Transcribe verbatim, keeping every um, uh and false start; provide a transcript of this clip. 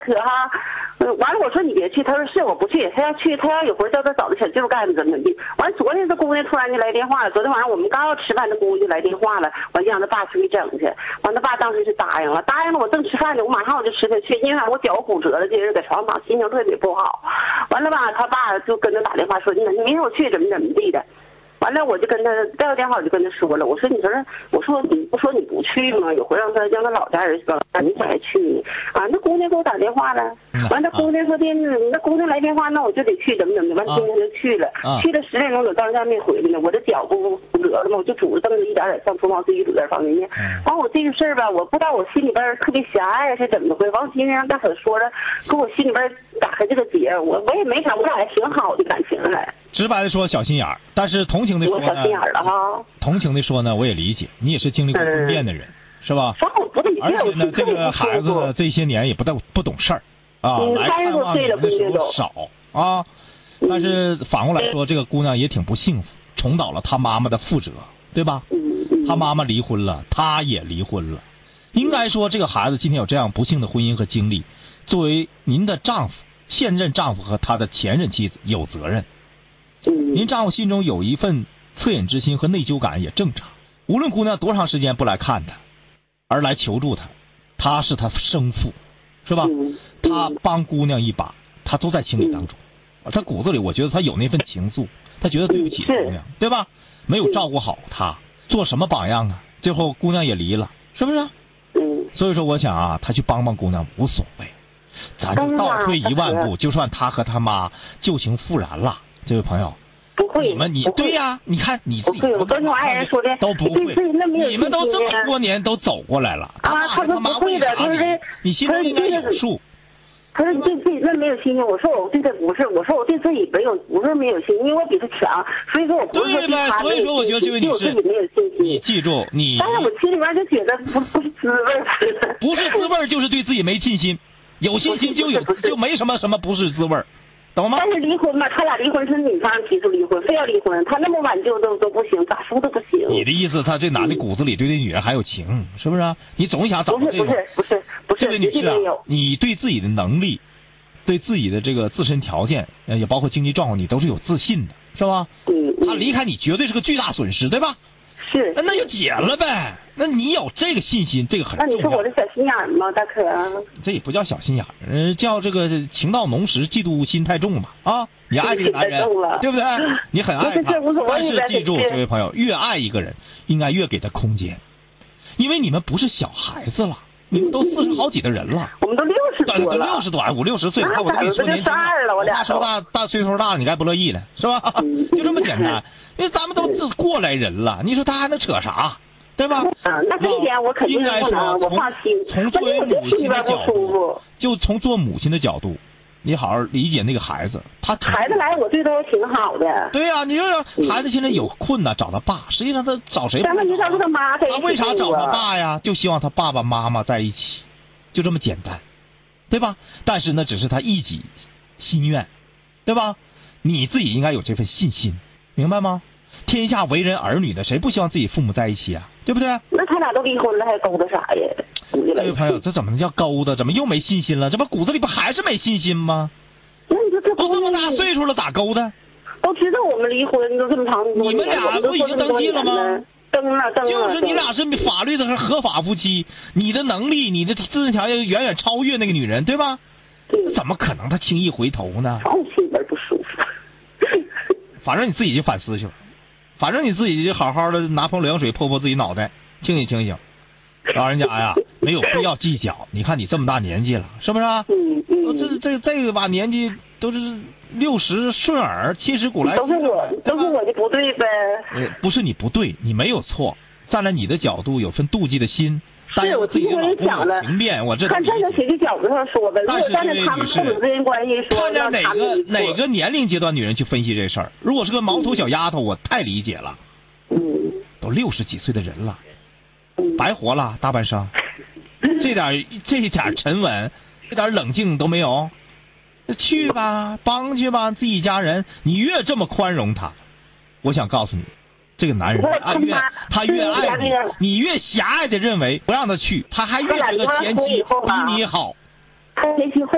可哈，嗯，完了我说你别去，他说是我不去，他要去，他要有活叫他找他小舅干怎么地。完了昨天这姑娘突然就来电话了，昨天晚上我们刚要吃饭，这姑娘就来电话了，完就让他爸出去整去。完他爸当时就答应了，答应了我正吃饭呢，我马上我就吃他去，因为啥我脚骨折了，这人在床上心情特别不好。完了吧，他爸就跟他打电话说，你明天我去怎么怎么地的。完了，我就跟他带个电话，我就跟他说了，我说你说，我说你不说你不去吗？有回让他让他老家人说，你才去啊？那姑娘给我打电话了，完了姑娘说的，那姑娘来电话，那我就得去，怎么怎么的，完今天就去了，去了十点钟，我到家没回来呢，我这脚不骨折了嘛，我就拄着凳子一点点上厨房自己堵在房间里。完我这个事儿吧，我不知道我心里边特别狭隘是怎么回，完今天让大可说了，给我心里边打开这个结，我我也没啥，我俩还挺好的感情还。 直白的说小心眼儿，但是同情的说呢， 小心眼儿了哈。 同情的说呢，我也理解，你也是经历过婚变的人，嗯、是吧？而且呢，这个孩子呢，这些年也不懂不懂事儿啊， 嗯、 来看望你们的时候少啊。但是反过来说，这个姑娘也挺不幸福，重蹈了她妈妈的覆辙，对吧？她妈妈离婚了，她也离婚了。应该说，这个孩子今天有这样不幸的婚姻和经历，作为您的丈夫、现任丈夫和他的前任妻子有责任。您丈夫心中有一份恻隐之心和内疚感也正常。无论姑娘多长时间不来看他，而来求助他，他是他生父，是吧？他帮姑娘一把，他都在情理当中。他骨子里，我觉得他有那份情愫，他觉得对不起姑娘，对吧？没有照顾好她，做什么榜样啊？最后姑娘也离了，是不是？所以说，我想啊，他去帮帮姑娘无所谓，咱就倒退一万步，就算他和他妈旧情复燃了。这位朋友， 不会， 你们你对呀、啊，你看你自己我跟我爱人说的都不会，你们都这么多年都走过来了啊，他说不会的，他说你心中应该有数。 他说你对自己那没有信心，我说我对他不是，我说我对自己没有，不是没有信心，因为我比他强，所以说我不是说对他所以说我觉得这位女士，你记住你， 但是我心里边就觉得不不是滋味， 不是滋味就是对自己没信心，有信心就有就没什么什么不是滋味。懂吗？ 但是离婚嘛，他俩离婚是女方提出离婚，非要离婚，他那么挽救都都不行，咋说都不行。 你的意思，他这男的骨子里对这女人还有情，是不是、啊？你总想找这个。不是不是不是， 这位女士啊，你对自己的能力，对自己的这个自身条件，也包括经济状况，你都是有自信的，是吧？ 嗯。 他离开你绝对是个巨大损失，对吧？ 是。 那就解了呗。那你有这个信心，这个很重要。 那你说我这小心眼吗，大可、啊？ 这也不叫小心眼，呃，叫这个情到浓时，嫉妒心太重吧？啊，你爱这个男人，对不对？你很爱他，但是记住，这位朋友，越爱一个人，应该越给他空间，因为你们不是小孩子了，你们都四十好几的人了。 我们都六十多了， 都六十多，五六十岁，看我都跟你说年轻了。 我俩说大大岁数大，你该不乐意了，是吧？就这么简单，因为咱们都是过来人了，你说他还能扯啥？对吧？ 嗯，那这一点我肯定不能，我放心。 从作为母亲的角度，就从做母亲的角度，你好好理解那个孩子。他孩子来，我对他挺好的。 对呀、啊，你说孩子现在有困难找他爸，实际上他找谁？ 但问题他和他妈在一起。 他为啥找他爸呀？就希望他爸爸妈妈在一起，就这么简单，对吧？但是那只是他一己心愿，对吧？你自己应该有这份信心，明白吗？天下为人儿女的，谁不希望自己父母在一起啊？对不对？ 那他俩都离婚了，还勾搭啥呀？ 这位朋友，这怎么能叫勾搭？怎么又没信心了？这不骨子里不还是没信心吗？ 那你说这都这么大岁数了，咋勾搭？ 都知道我们离婚都这么长时间， 你们俩不已经登记了吗？ 登了，登了。 就是你俩是法律的和合法夫妻，你的能力、你的自身条件远远超越那个女人，对吧？ 对。 怎么可能他轻易回头呢？ 我心里边不舒服。 反正你自己就反思去了。反正你自己就好好的拿盆凉水泼泼自己脑袋，清醒清醒。老人家呀，没有必要计较。你看你这么大年纪了，是不是、啊？ 嗯嗯。 都这这这个把年纪都是六十顺耳，七十古来稀。 都是我，都是我的不对呗。 呃，不是你不对，你没有错。站在你的角度，有份妒忌的心。 是我自己也想了， 情变，我这看站在谁的角度上说呗。 但是站在他们父母之间关系说， 看在哪个哪个年龄阶段女人去分析这事儿。如果是个毛头小丫头，我太理解了。 嗯。 都六十几岁的人了，白活了大半生，这点这一点沉稳，这点冷静都没有，去吧，帮去吧，自己家人。你越这么宽容他，我想告诉你。这个男人他越他越爱你，你越狭隘的认为不让他去，他还越觉得前妻比你好。 他前妻会